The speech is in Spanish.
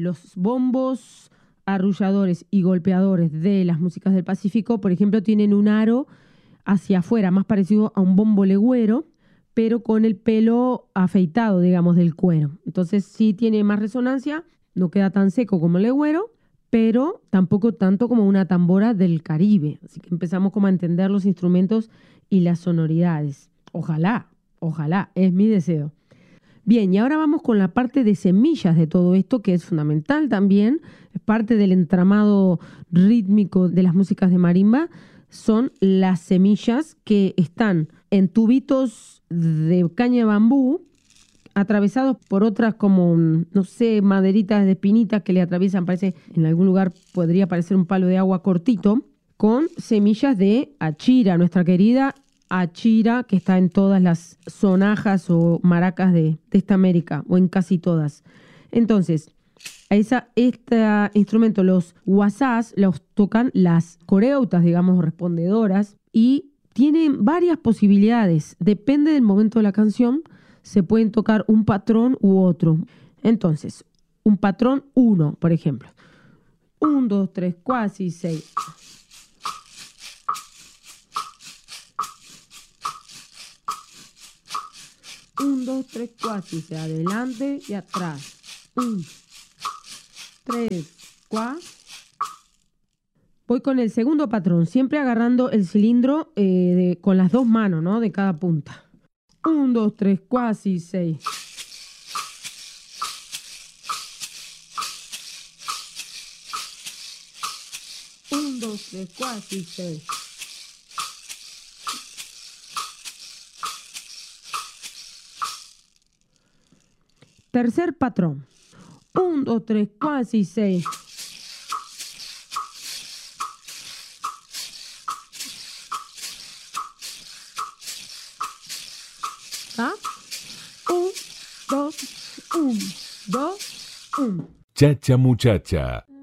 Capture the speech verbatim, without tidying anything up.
los bombos arrulladores y golpeadores de las músicas del Pacífico, por ejemplo, tienen un aro hacia afuera, más parecido a un bombo legüero, pero con el pelo afeitado, digamos, del cuero. Entonces sí tiene más resonancia, no queda tan seco como el legüero, pero tampoco tanto como una tambora del Caribe. Así que empezamos como a entender los instrumentos y las sonoridades. Ojalá, ojalá, es mi deseo. Bien, y ahora vamos con la parte de semillas de todo esto, que es fundamental también, es parte del entramado rítmico de las músicas de marimba, son las semillas que están en tubitos de caña de bambú, atravesados por otras como, no sé, maderitas de espinitas que le atraviesan, parece, en algún lugar podría parecer un palo de agua cortito, con semillas de achira, nuestra querida achira, que está en todas las sonajas o maracas de, de esta América, o en casi todas. Entonces, esa, este instrumento, los guasás, los tocan las coreutas, digamos, respondedoras, y tienen varias posibilidades. Depende del momento de la canción, se pueden tocar un patrón u otro. Entonces, un patrón uno, por ejemplo. Un, dos, tres, cuatro, seis. Un, dos, tres, cuatro, y adelante y atrás. Un, tres, cuatro. Voy con el segundo patrón, siempre agarrando el cilindro eh, de, con las dos manos, ¿no? De cada punta. Un, dos, tres, cuatro, y seis. Un, dos, tres, cuatro, y seis. Tercer patrón. Un, dos, tres, cuatro, y seis. ¿Ah? Un, dos, un, dos, un. Chacha Muchacha.